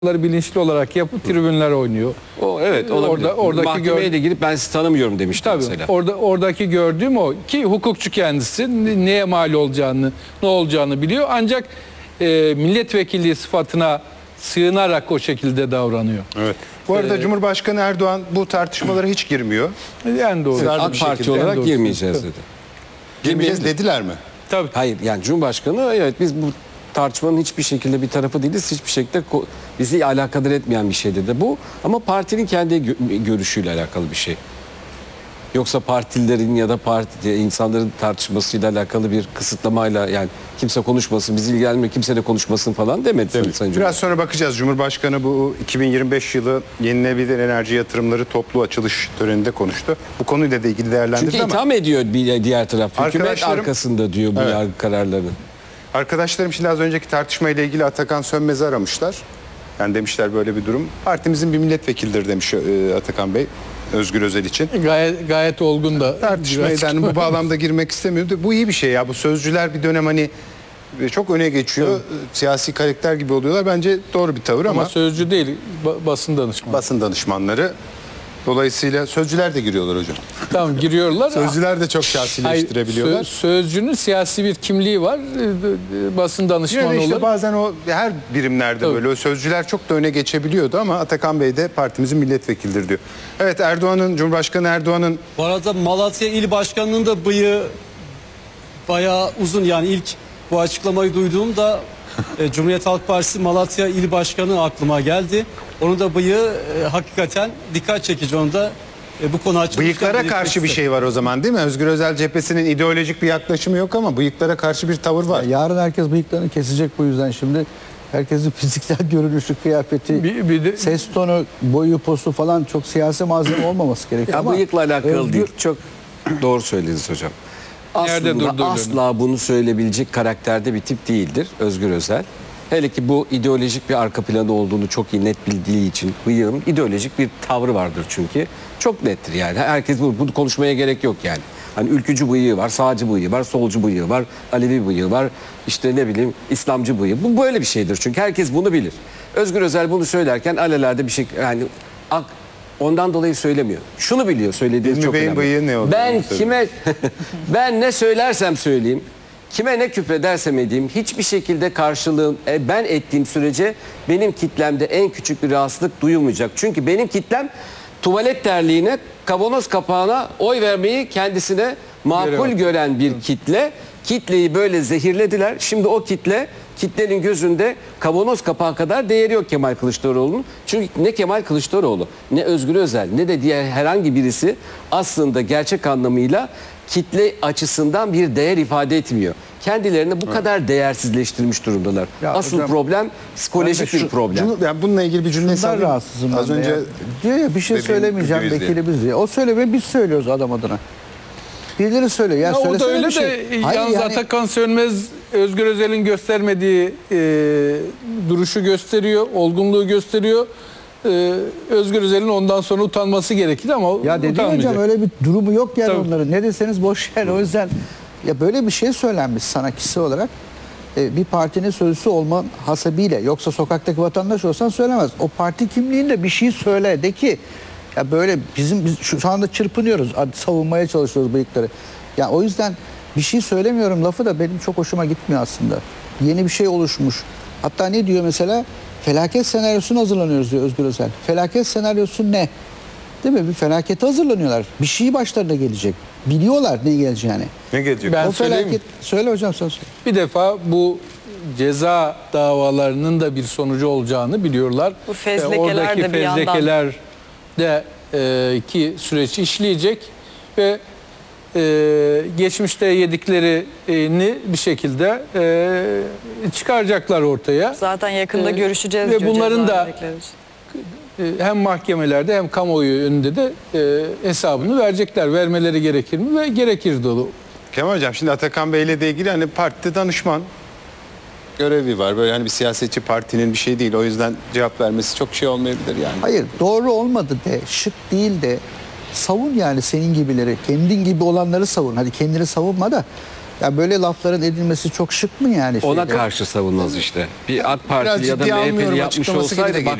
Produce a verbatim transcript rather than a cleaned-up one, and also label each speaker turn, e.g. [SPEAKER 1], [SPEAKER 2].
[SPEAKER 1] bilinçli olarak yapıp tribünler oynuyor.
[SPEAKER 2] O evet olabilir.
[SPEAKER 1] Orada, oradaki
[SPEAKER 2] Mahkemeye
[SPEAKER 1] gör...
[SPEAKER 2] de gidip ben sizi tanımıyorum demişti
[SPEAKER 1] Tabii,
[SPEAKER 2] mesela.
[SPEAKER 1] Orada, oradaki gördüğüm o ki hukukçu kendisi neye mal olacağını, ne olacağını biliyor. Ancak e, milletvekilliği sıfatına sığınarak o şekilde davranıyor.
[SPEAKER 3] Evet. Bu arada ee, Cumhurbaşkanı Erdoğan bu tartışmalara hiç girmiyor.
[SPEAKER 1] En doğru.
[SPEAKER 2] AK Parti olarak girmeyeceğiz dedi.
[SPEAKER 3] Girmeyeceğiz dediler mi?
[SPEAKER 1] Tabii.
[SPEAKER 2] Hayır yani Cumhurbaşkanı evet biz bu tartışmanın hiçbir şekilde bir tarafı değiliz. Hiçbir şekilde bizi alakadar etmeyen bir şey dedi bu. Ama partinin kendi gö görüşüyle alakalı bir şey. Yoksa partilerin ya da parti insanların tartışmasıyla alakalı bir kısıtlamayla yani kimse konuşmasın, bizi ilgilenmiyor, kimse de konuşmasın falan demedi.
[SPEAKER 3] Evet. Sayın Biraz sonra bakacağız. Cumhurbaşkanı bu iki bin yirmi beş yılı yenilenebilir enerji yatırımları toplu açılış töreninde konuştu. Bu konuyla da ilgili değerlendirdi
[SPEAKER 2] Çünkü
[SPEAKER 3] ama.
[SPEAKER 2] itham ediyor bir diğer taraf. Hükümet arkasında diyor bu
[SPEAKER 3] evet.
[SPEAKER 2] yargı kararlarını.
[SPEAKER 3] Arkadaşlarım şimdi az önceki tartışmayla ilgili Atakan Sönmez'i aramışlar. Yani demişler böyle bir durum. Partimizin bir milletvekilidir demiş Atakan Bey. Özgür Özel için.
[SPEAKER 1] Gayet, gayet olgun da.
[SPEAKER 3] Tartışmaya yani bu bağlamda girmek istemiyordu. Bu iyi bir şey ya. Bu sözcüler bir dönem hani çok öne geçiyor. Tabii. Siyasi karakter gibi oluyorlar. Bence doğru bir tavır ama.
[SPEAKER 1] Ama sözcü değil, basın danışmanı.
[SPEAKER 3] Basın danışmanları. Dolayısıyla sözcüler de giriyorlar hocam.
[SPEAKER 1] Tamam giriyorlar.
[SPEAKER 3] Sözcüler de çok şahsileştirebiliyorlar.
[SPEAKER 1] Hayır, sözcünün siyasi bir kimliği var. Basın danışmanı
[SPEAKER 3] işte
[SPEAKER 1] olarak.
[SPEAKER 3] bazen o her birimlerde Tabii. böyle o sözcüler çok da öne geçebiliyordu ama Atakan Bey de partimizin milletvekilidir diyor. Evet Erdoğan'ın, Cumhurbaşkanı Erdoğan'ın...
[SPEAKER 4] Bu arada Malatya İl Başkanı'nın da bıyığı bayağı uzun, yani ilk bu açıklamayı duyduğumda e, Cumhuriyet Halk Partisi Malatya İl Başkanı aklıma geldi. Onun da bıyığı e, hakikaten dikkat çekici. Onu da e, bu konu açılmışken...
[SPEAKER 3] Bıyıklara karşı bir şey var o zaman değil mi? Özgür Özel cephesinin ideolojik bir yaklaşımı yok ama bıyıklara karşı bir tavır var.
[SPEAKER 5] Ya yarın herkes bıyıklarını kesecek bu yüzden şimdi. Herkesin fiziksel görünüşü, kıyafeti, bir, bir de, ses tonu, boyu, postu falan çok siyasi malzeme olmaması gerekiyor.
[SPEAKER 2] Ya
[SPEAKER 5] ama
[SPEAKER 2] bıyıkla alakalı
[SPEAKER 5] özgür...
[SPEAKER 2] değil. Çok doğru söylediniz hocam. Aslında asla bunu söyleyebilecek karakterde bir tip değildir Özgür Özel. Hele ki bu ideolojik bir arka planı olduğunu çok iyi net bildiği için bıyığın ideolojik bir tavrı vardır çünkü. Çok nettir yani. Herkes bunu, bunu konuşmaya gerek yok yani. Hani ülkücü bıyığı var, sağcı bıyığı var, solcu bıyığı var, Alevi bıyığı var, işte ne bileyim İslamcı bıyığı. Bu böyle bir şeydir çünkü herkes bunu bilir. Özgür Özel bunu söylerken alelade bir şey yani ak, ondan dolayı söylemiyor. Şunu biliyor, söylediği çok önemli.
[SPEAKER 3] Bıyığı ne oldu?
[SPEAKER 2] Ben kime ben ne söylersem söyleyeyim, kime ne küfredersem edeyim hiçbir şekilde karşılığım e, ben ettiğim sürece benim kitlemde en küçük bir rahatsızlık duyulmayacak. Çünkü benim kitlem tuvalet terliğine, kavanoz kapağına oy vermeyi kendisine makul gören bir kitle. Kitleyi böyle zehirlediler. Şimdi o kitle, kitlenin gözünde kavanoz kapağı kadar değeri yok Kemal Kılıçdaroğlu'nun. Çünkü ne Kemal Kılıçdaroğlu, ne Özgür Özel, ne de diğer herhangi birisi aslında gerçek anlamıyla kitle açısından bir değer ifade etmiyor. Kendilerini bu evet. kadar değersizleştirmiş durumdalar. Ya Asıl hocam, problem psikolojik şu, bir problem.
[SPEAKER 3] Cumhur, yani bununla ilgili bir cümle
[SPEAKER 5] sarayım. Rahatsızım
[SPEAKER 3] Az önce
[SPEAKER 5] ya. Diyor ya bir şey söylemeyeceğim vekilimiz diye. O söyleme biz söylüyoruz adam adına. Birileri söylüyor. Ya,
[SPEAKER 1] ya o da öyle
[SPEAKER 5] şey.
[SPEAKER 1] de yalnız yani... Atakan Sönmez Özgür Özel'in göstermediği e, duruşu gösteriyor, olgunluğu gösteriyor. Ee, Özgür Özel'in ondan sonra utanması gerekir ama
[SPEAKER 5] ya dedi hocam öyle bir durumu yok yani Tabii. onların. Ne deseniz boş yer. O yüzden ya böyle bir şey söylenmiş sana kişi olarak e, bir partinin sözcüsü olman hasebiyle, yoksa sokaktaki vatandaş olsan söylemez. O parti kimliğinde bir şey söyle de ki ya böyle bizim biz şu anda çırpınıyoruz, savunmaya çalışıyoruz bıyıkları. Ya o yüzden bir şey söylemiyorum lafı da benim çok hoşuma gitmiyor aslında. Yeni bir şey oluşmuş. Hatta ne diyor mesela? Felaket senaryosuna hazırlanıyoruz diyor Özgür Özel. Felaket senaryosu ne? Değil mi? Bir felakete hazırlanıyorlar. Bir şey başlarına gelecek. Biliyorlar ne geleceğini.
[SPEAKER 3] Ne gelecek?
[SPEAKER 1] Ben
[SPEAKER 5] o felaket... Söyle hocam sen söyle.
[SPEAKER 1] Bir defa bu ceza davalarının da bir sonucu olacağını biliyorlar.
[SPEAKER 6] Bu fezlekeler
[SPEAKER 1] e, oradaki
[SPEAKER 6] de bir
[SPEAKER 1] fezlekeler de e, ki süreç işleyecek ve e, geçmişte yediklerini bir şekilde e, çıkaracaklar ortaya.
[SPEAKER 6] Zaten yakında e, görüşeceğiz
[SPEAKER 1] ve
[SPEAKER 6] diyor
[SPEAKER 1] bunların da e, hem mahkemelerde hem kamuoyu önünde de e, hesabını verecekler. Vermeleri gerekir mi? Ve gerekir dolu.
[SPEAKER 3] Kemal Hocam şimdi Atakan Bey'le de ilgili hani partide danışman görevi var. Böyle hani bir siyasetçi partinin bir şey değil. O yüzden cevap vermesi çok şey olmayabilir yani.
[SPEAKER 5] Hayır doğru olmadı de, şık değil de savun yani senin gibileri. Kendin gibi olanları savun. Hadi kendini savunma da Ya böyle lafların edilmesi çok şık mı yani?
[SPEAKER 2] Ona
[SPEAKER 5] şeyde?
[SPEAKER 2] karşı savunmaz işte. Bir AK
[SPEAKER 3] Biraz
[SPEAKER 2] Partili ya da
[SPEAKER 3] ciddiye
[SPEAKER 2] M H P'li
[SPEAKER 3] almıyorum
[SPEAKER 2] yapmış
[SPEAKER 3] açıklaması gibi de
[SPEAKER 2] olsaydı bak